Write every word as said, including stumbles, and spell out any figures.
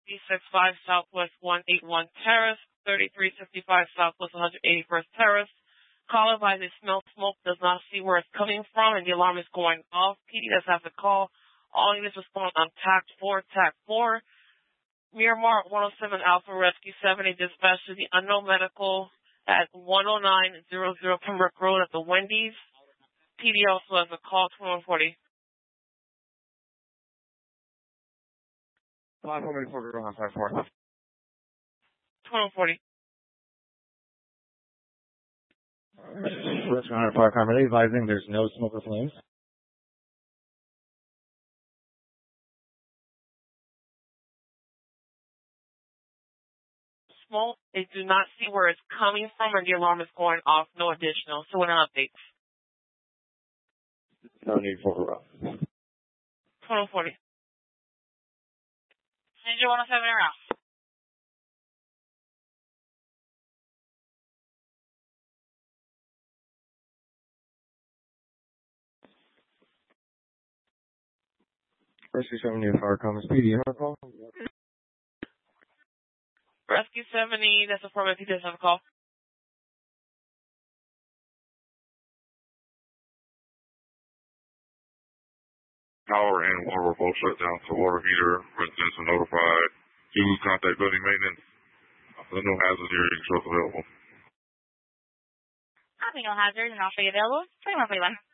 Rescue six five Southwest one eighty-one Terrace, thirty-three fifty-five Southwest one eighty-first Terrace. Caller by they smell smoke, does not see where it's coming from, and the alarm is going off. P D does have the call. All units respond on T A C four, T A C four. Miramar one oh seven Alpha Rescue seventy dispatch to the unknown medical at one oh nine hundred Pembroke Road at the Wendy's. P D also has a call, twenty-one forty. five four on five four. twenty-one forty. Restaurant Park Harmony advising there's no smoke or flames. Smoke, they do not see where it's coming from, and the alarm is going off. No additional. So, what an update? No need for a row. twenty-one forty. Ninja one oh seven around. Rescue seventy, fire comes. P D, have a call? Rescue seventy, that's a format. P D does have a call. Power and water were both shut down to water heater. Residents are notified to contact building maintenance. There's no hazard here. Truck available. Copy, no hazard, and I'll be available. twenty-one forty-one.